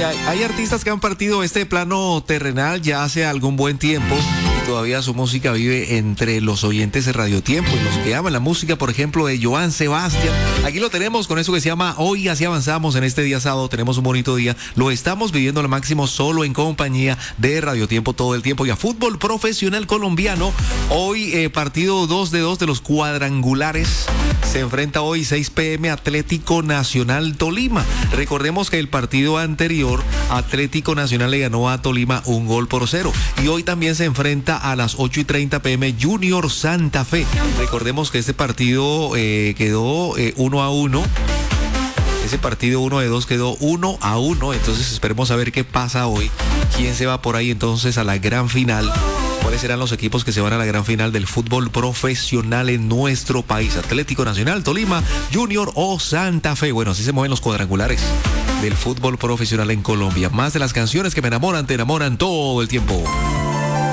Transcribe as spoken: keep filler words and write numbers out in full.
hay, hay artistas que han partido este plano terrenal ya hace algún buen tiempo y todavía su música vive entre los oyentes de Radio Tiempo y los que aman la música, por ejemplo, de Joan Sebastián. Aquí lo tenemos con eso que se llama Hoy Así Avanzamos en este día sábado. Tenemos un bonito día. Lo estamos viviendo al máximo solo en compañía de Radio Tiempo todo el tiempo. Y a fútbol profesional colombiano. Hoy eh, partido dos de dos de los cuadrangulares. Se enfrenta hoy seis p.m. Atlético Nacional Tolima. Recordemos que el partido anterior Atlético Nacional le ganó a Tolima un gol por cero. Y hoy también se enfrenta a las ocho y treinta p.m. Junior Santa Fe. Recordemos que este partido eh, quedó eh, uno a uno. Ese partido uno de dos quedó uno a uno. Entonces esperemos a ver qué pasa hoy. ¿Quién se va por ahí entonces a la gran final? ¿Cuáles serán los equipos que se van a la gran final del fútbol profesional en nuestro país? Atlético Nacional, Tolima, Junior o Santa Fe. Bueno, así se mueven los cuadrangulares del fútbol profesional en Colombia. Más de las canciones que me enamoran, te enamoran todo el tiempo.